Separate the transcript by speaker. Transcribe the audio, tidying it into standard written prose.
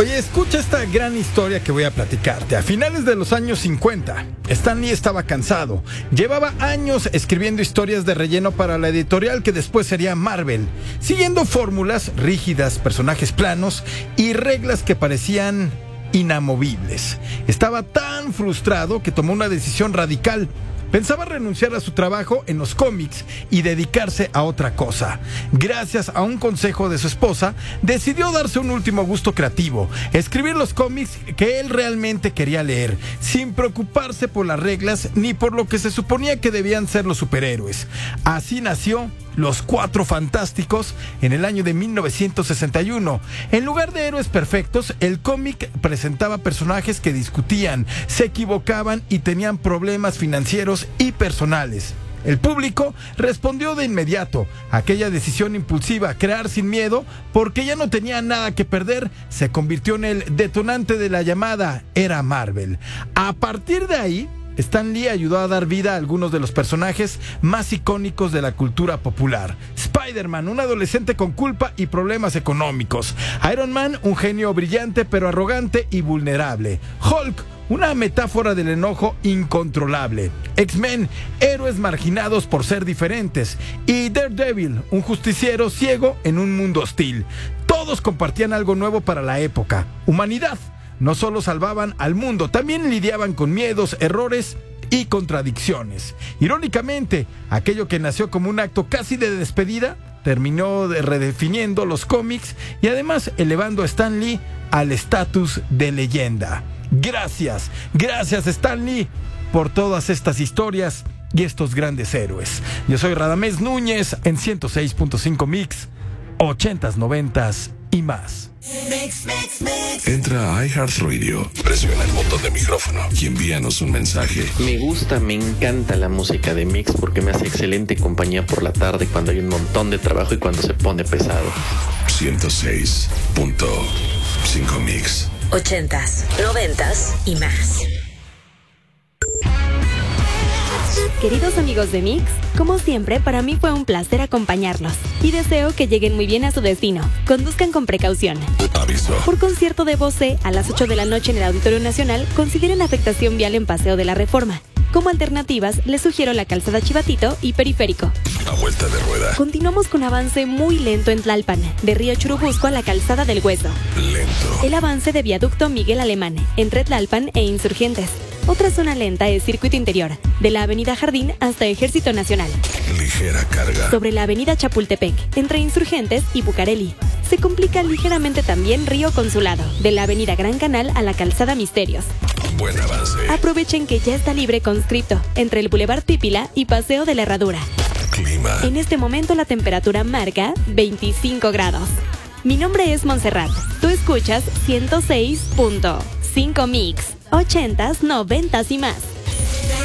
Speaker 1: Oye, escucha esta gran historia que voy a platicarte. A finales de los años 50, Stan Lee estaba cansado. Llevaba años escribiendo historias de relleno para la editorial que después sería Marvel, siguiendo fórmulas rígidas, personajes planos y reglas que parecían inamovibles. Estaba tan frustrado que tomó una decisión radical. Pensaba renunciar a su trabajo en los cómics y dedicarse a otra cosa. Gracias a un consejo de su esposa, decidió darse un último gusto creativo: escribir los cómics que él realmente quería leer, sin preocuparse por las reglas ni por lo que se suponía que debían ser los superhéroes. Así nació Los Cuatro Fantásticos en el año de 1961. En lugar de héroes perfectos, el cómic presentaba personajes que discutían, se equivocaban y tenían problemas financieros y personales. El público respondió de inmediato. Aquella decisión impulsiva, crear sin miedo, porque ya no tenía nada que perder, se convirtió en el detonante de la llamada Era Marvel. A partir de ahí, Stan Lee ayudó a dar vida a algunos de los personajes más icónicos de la cultura popular. Spider-Man, un adolescente con culpa y problemas económicos. Iron Man, un genio brillante pero arrogante y vulnerable. Hulk, una metáfora del enojo incontrolable. X-Men, héroes marginados por ser diferentes. Y Daredevil, un justiciero ciego en un mundo hostil. Todos compartían algo nuevo para la época: humanidad. No solo salvaban al mundo, también lidiaban con miedos, errores y contradicciones. Irónicamente, aquello que nació como un acto casi de despedida terminó redefiniendo los cómics y además elevando a Stan Lee al estatus de leyenda. Gracias Stan Lee por todas estas historias y estos grandes héroes. Yo soy Radamés Núñez en 106.5 Mix, 80s, 90s y más.
Speaker 2: Entra a iHeartRadio, presiona el botón de micrófono y envíanos un mensaje.
Speaker 3: Me encanta la música de Mix porque me hace excelente compañía por la tarde cuando hay un montón de trabajo y cuando se pone pesado.
Speaker 2: 106.5 Mix.
Speaker 4: 80s, 90s y más.
Speaker 5: Queridos amigos de Mix, como siempre, para mí fue un placer acompañarlos y deseo que lleguen muy bien a su destino. Conduzcan con precaución.
Speaker 2: Aviso.
Speaker 5: Por concierto de Bosé, a las 8 de la noche en el Auditorio Nacional, consideren afectación vial en Paseo de la Reforma. Como alternativas, les sugiero la Calzada Chivatito y Periférico.
Speaker 2: A vuelta de rueda.
Speaker 5: Continuamos con avance muy lento en Tlalpan, de Río Churubusco a la Calzada del Hueso.
Speaker 2: Lento.
Speaker 5: El avance de Viaducto Miguel Alemán, entre Tlalpan e Insurgentes. Otra zona lenta es Circuito Interior, de la Avenida Jardín hasta Ejército Nacional.
Speaker 2: Ligera carga.
Speaker 5: Sobre la Avenida Chapultepec, entre Insurgentes y Bucareli. Se complica ligeramente también Río Consulado, de la Avenida Gran Canal a la Calzada Misterios.
Speaker 2: Buen avance.
Speaker 5: Aprovechen que ya está libre Conscripto, entre el Boulevard Pípila y Paseo de la Herradura.
Speaker 2: Clima.
Speaker 5: En este momento la temperatura marca 25 grados. Mi nombre es Montserrat. Tú escuchas 106.5 Mix, 80s, 90s y más.